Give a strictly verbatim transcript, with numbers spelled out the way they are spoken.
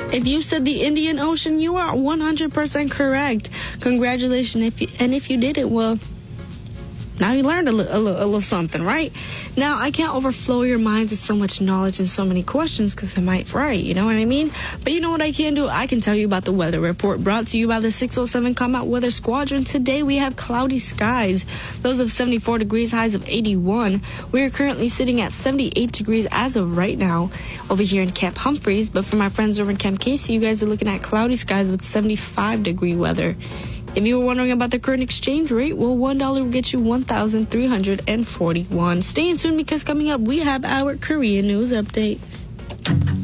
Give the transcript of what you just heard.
If you said the Indian Ocean, you are one hundred percent correct. Congratulations. If you, and if you did it, well, now you learned a, li- a, li- a little something, right? Now, I can't overflow your minds with so much knowledge and so many questions because I might fry, you know what I mean? But you know what I can do? I can tell you about the weather report brought to you by the six oh seven Combat Weather Squadron. Today, we have cloudy skies, lows of seventy-four degrees, highs of eighty-one. We are currently sitting at seventy-eight degrees as of right now over here in Camp Humphreys. But for my friends over in Camp Casey, you guys are looking at cloudy skies with seventy-five degree weather. If you were wondering about the current exchange rate, well, one dollar will get you one thousand three hundred forty-one. Stay tuned because coming up, we have our Korean news update.